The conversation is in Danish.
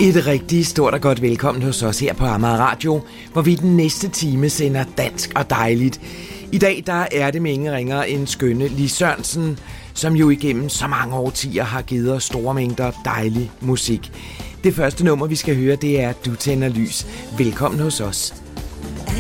Et rigtig stort og godt velkommen hos os her på Amager Radio, hvor vi den næste time sender dansk og dejligt. I dag der er det med ingen ringere end skønne Lis Sørensen, som jo igennem så mange årtier har givet os store mængder dejlig musik. Det første nummer, vi skal høre, det er Du tænder lys. Velkommen hos os.